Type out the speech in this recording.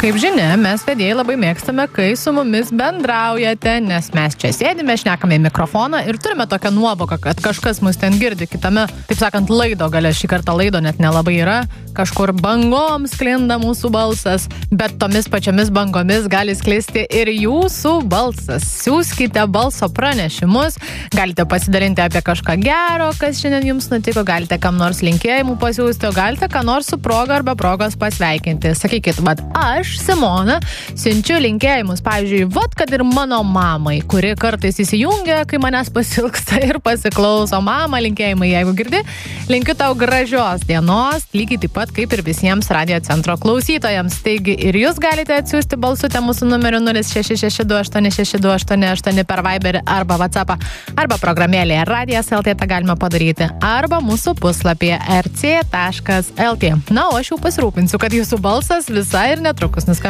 Kaip žinia, mes vedėjai labai mėgstame, kai su mumis bendraujate, nes mes čia sėdime, šnekame į mikrofoną ir turime tokią nuovoką, kad kažkas mus ten girdi kitame, taip sakant, laido gale. Šį kartą laido net nelabai yra, kažkur bangom sklinda mūsų balsas, bet tomis pačiomis bangomis gali sklisti ir jūsų balsas. Siųskite balso pranešimus, galite pasidalinti apie kažką gero, kas šiandien jums nutiko, galite kam nors linkėjimų pasiųsti, o galite ką nors su proga arba progos pasveikinti. Sakykit, vat aš, Simona, siunčiu linkėjimus, pavyzdžiui, vat kad ir mano mamai, kuri kartais įsijungia, kai manęs pasilgsta ir pasiklauso. Mama, linkėjimai, jeigu girdi, linkiu tau gražios dienos, lygiai taip pat kaip ir visiems Radio Centro klausytojams. Taigi ir jūs galite atsiųsti balsutę mūsų numeriu 0662862888 per Viberį arba WhatsAppą, arba programėlėje Radijas LT tą galima padaryti, arba mūsų puslapyje rc.lt. Na, o aš jau pasirūpinsiu, kad jūsų balsas visai ir netrukus nuskambės